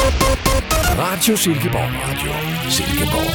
Radio Silkeborg. Radio Silkeborg.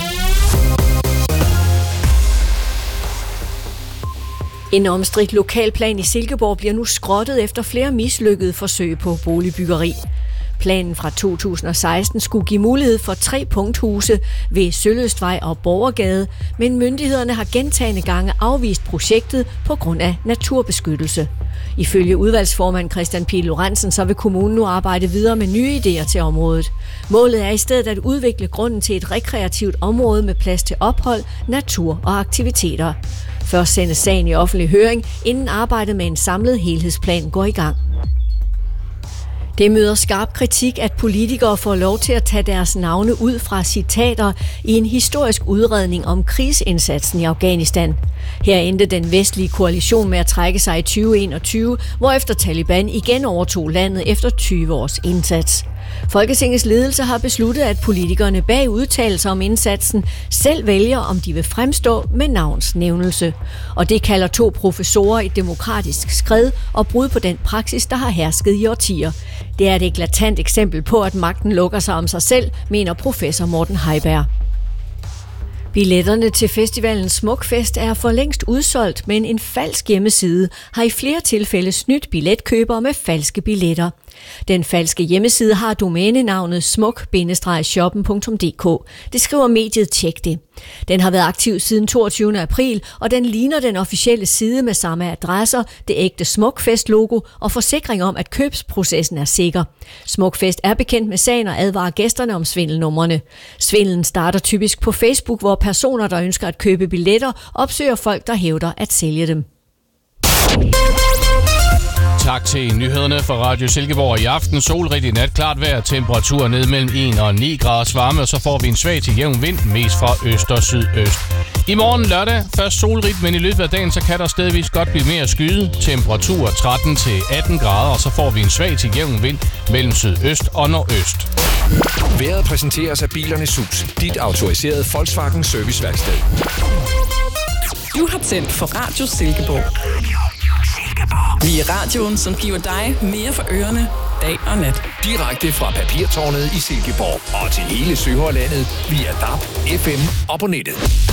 En omstridt lokalplan i Silkeborg bliver nu skrottet efter flere mislykkede forsøg på boligbyggeri. Planen fra 2016 skulle give mulighed for 3 punkthuse ved Søløstvej og Borgergade, men myndighederne har gentagne gange afvist projektet på grund af naturbeskyttelse. Ifølge udvalgsformand Christian Pihl Lorentzen, så vil kommunen nu arbejde videre med nye idéer til området. Målet er i stedet at udvikle grunden til et rekreativt område med plads til ophold, natur og aktiviteter. Først sendes sagen i offentlig høring, inden arbejdet med en samlet helhedsplan går i gang. Det møder skarp kritik, at politikere får lov til at tage deres navne ud fra citater i en historisk udredning om krigsindsatsen i Afghanistan. Her endte den vestlige koalition med at trække sig i 2021, hvorefter Taliban igen overtog landet efter 20 års indsats. Folketingets ledelse har besluttet, at politikerne bag udtalelser om indsatsen selv vælger, om de vil fremstå med navnsnævnelse. Og det kalder 2 professorer et demokratisk skred og brud på den praksis, der har hersket i årtier. Det er et eklatant eksempel på, at magten lukker sig om sig selv, mener professor Morten Heiberg. Billetterne til festivalen Smukfest er for længst udsolgt, men en falsk hjemmeside har i flere tilfælde snydt billetkøbere med falske billetter. Den falske hjemmeside har domænenavnet smuk-shoppen.dk. Det skriver mediet Tjek det. Den har været aktiv siden 22. april, og den ligner den officielle side med samme adresser, det ægte Smukfest-logo og forsikring om, at købsprocessen er sikker. Smukfest er bekendt med sagen og advarer gæsterne om svindelnumrene. Svindelen starter typisk på Facebook, hvor personer, der ønsker at købe billetter, opsøger folk, der hævder at sælge dem. Tak til nyhederne fra Radio Silkeborg. I aften solrigt i nat, klart vejr, temperaturer ned mellem 1 og 9 graders varme, og så får vi en svag til jævn vind, mest fra øst og sydøst. I morgen lørdag, først solrigt, men i løbet af dagen, så kan der stedvis godt blive mere skyde. Temperatur 13 til 18 grader, og så får vi en svag til jævn vind mellem sydøst og nordøst. Vejret præsenteres af Bilernes Hus, dit autoriserede Volkswagen serviceværksted. Du har tændt for Radio Silkeborg. Vi er radioen, som giver dig mere for ørerne, dag og nat. Direkte fra Papirtårnet i Silkeborg og til hele Sønderjylland via DAB, FM og på nettet.